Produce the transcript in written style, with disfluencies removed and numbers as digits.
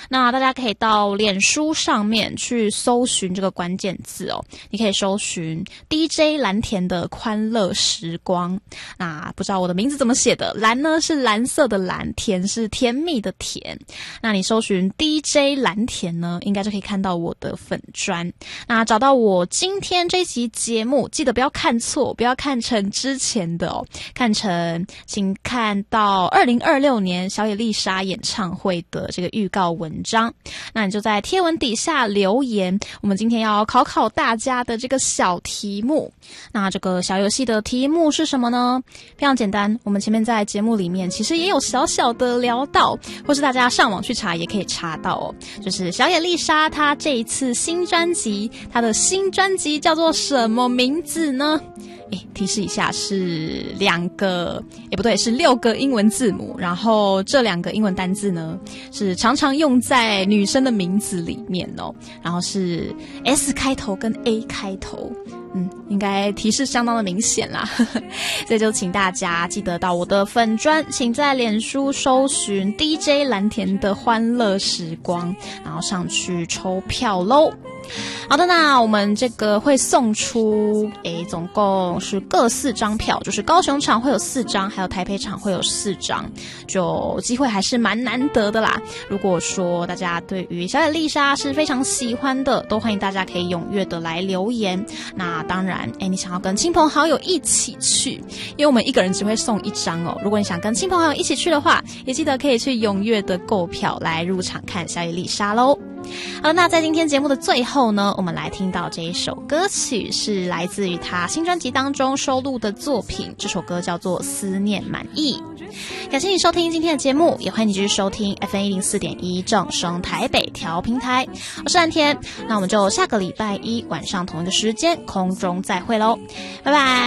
那大家可以到脸书上面去搜寻这个关键字哦，你可以搜寻 DJ 蓝田的欢乐时光。那不知道我的名字怎么写的，蓝呢是蓝色的蓝，甜是甜蜜的甜。那你搜寻 DJ 蓝田呢，应该就可以看到我的粉专。那找到我今天这期节目，记得不要看错，不要看成之前的哦，请看到2026年小野丽莎演唱会的这个预告文章。那你就在贴文底下留言，我们今天要考大家的这个小题目。那这个小游戏的题目是什么呢？非常简单，我们前面在节目里面其实也有小小的聊到，或是大家上网去查也可以查到哦。就是小野丽莎她这一次新专辑，她的新专辑叫做什么名字呢？提示一下，是6个英文字母，然后这2个英文单字呢是常常用在女生的名字里面哦，然后是 S 开头跟 A 开头。应该提示相当的明显啦所以就请大家记得到我的粉专，请在脸书搜寻 DJ 蓝田的欢乐时光，然后上去抽票咯。好的，那我们这个会送出总共是各4张票，就是高雄场会有4张，还有台北场会有4张，就机会还是蛮难得的啦。如果说大家对于小野丽莎是非常喜欢的，都欢迎大家可以踊跃的来留言。那当然你想要跟亲朋好友一起去，因为我们一个人只会送1张哦。如果你想跟亲朋好友一起去的话，也记得可以去踊跃的购票来入场看小野丽莎咯。好，那在今天节目的最后呢，我们来听到这一首歌曲，是来自于他新专辑当中收录的作品，这首歌叫做《思念满意》。感谢你收听今天的节目，也欢迎你继续收听 FM104.1 正声台北调频台，我是蓝田。那我们就下个礼拜一晚上同一个时间空中再会咯，拜拜。